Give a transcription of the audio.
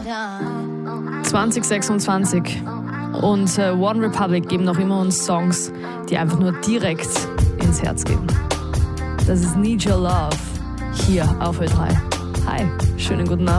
2026 und One Republic geben noch immer uns Songs, die einfach nur direkt ins Herz gehen. Das ist Need Your Love hier auf Ö3. Hi, schönen guten Abend.